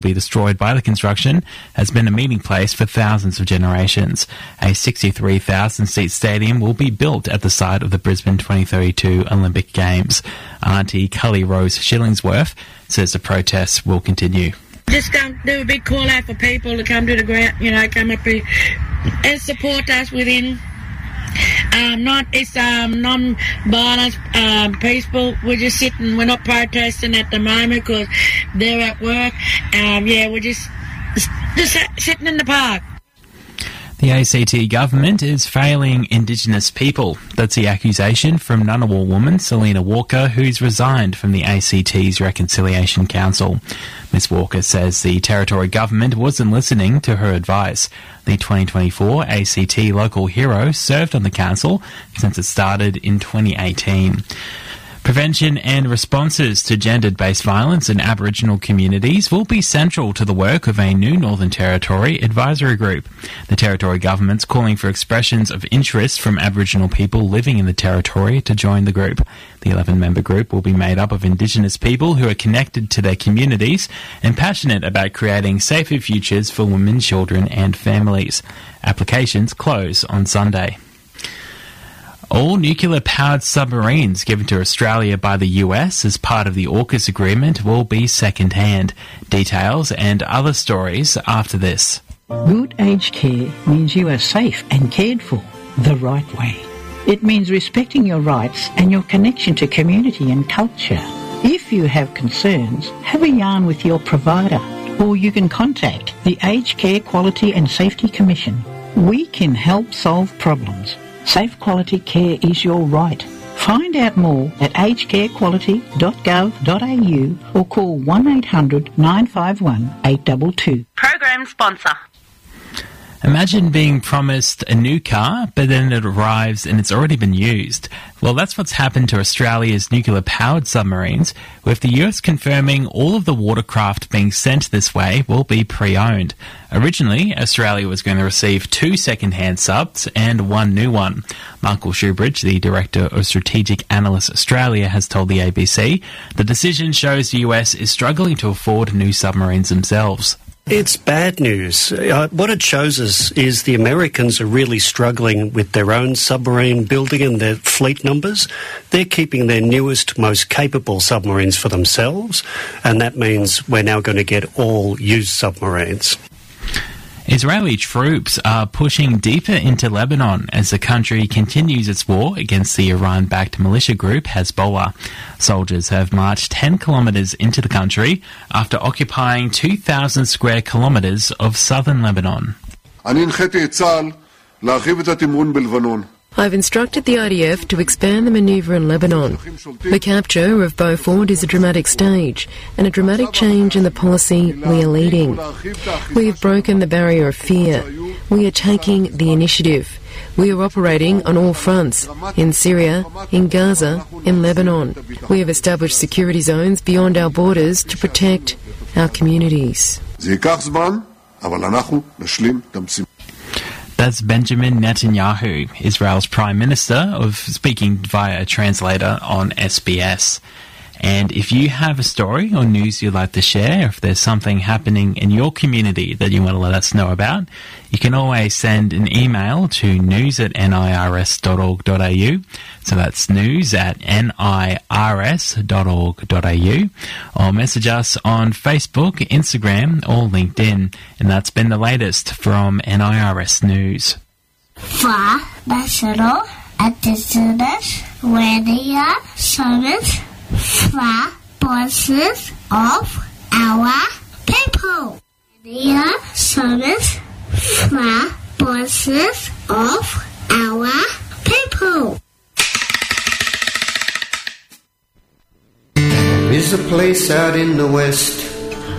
be destroyed by the construction has been a meeting place for thousands of generations. A 63,000-seat stadium will be built at the site of the Brisbane 2032 Olympic Games. Auntie Cully Rose Shillingsworth says the protests will continue. Just do a big call out for people to come to the ground, come up here and support us within. Non-violence, peaceful. We're just sitting. We're not protesting at the moment because they're at work. We're just sitting in the park. The ACT government is failing Indigenous people. That's the accusation from Ngunnawal woman Selena Walker, who's resigned from the ACT's Reconciliation Council. Ms Walker says the Territory government wasn't listening to her advice. The 2024 ACT Local Hero served on the council since it started in 2018. Prevention and responses to gender-based violence in Aboriginal communities will be central to the work of a new Northern Territory advisory group. The Territory government's calling for expressions of interest from Aboriginal people living in the Territory to join the group. The 11-member group will be made up of Indigenous people who are connected to their communities and passionate about creating safer futures for women, children and families. Applications close on Sunday. All nuclear-powered submarines given to Australia by the US as part of the AUKUS agreement will be second-hand. Details and other stories after this. Good aged care means you are safe and cared for the right way. It means respecting your rights and your connection to community and culture. If you have concerns, have a yarn with your provider, or you can contact the Aged Care Quality and Safety Commission. We can help solve problems. Safe quality care is your right. Find out more at agedcarequality.gov.au or call 1800 951 822. Program sponsor. Imagine being promised a new car, but then it arrives and it's already been used. Well, that's what's happened to Australia's nuclear-powered submarines, with the US confirming all of the watercraft being sent this way will be pre-owned. Originally, Australia was going to receive 2 second-hand subs and 1 new one. Michael Shoebridge, the Director of Strategic Analysts Australia, has told the ABC the decision shows the US is struggling to afford new submarines themselves. It's bad news. What it shows us is the Americans are really struggling with their own submarine building and their fleet numbers. They're keeping their newest, most capable submarines for themselves, and that means we're now going to get all used submarines. Israeli troops are pushing deeper into Lebanon as the country continues its war against the Iran-backed militia group Hezbollah. Soldiers have marched 10 kilometres into the country after occupying 2,000 square kilometres of southern Lebanon. I've instructed the IDF to expand the manoeuvre in Lebanon. The capture of Beaufort is a dramatic stage and a dramatic change in the policy we are leading. We have broken the barrier of fear. We are taking the initiative. We are operating on all fronts, in Syria, in Gaza, in Lebanon. We have established security zones beyond our borders to protect our communities. That's Benjamin Netanyahu, Israel's Prime Minister, speaking via a translator on SBS. And if you have a story or news you'd like to share, if there's something happening in your community that you want to let us know about, you can always send an email to news@nirs.org.au. So that's news@nirs.org.au. Or message us on Facebook, Instagram, or LinkedIn. And that's been the latest from NIRS News. For National Indigenous Radio Service, for voices of our people. Radio Service, for voices of our people. There is a place out in the west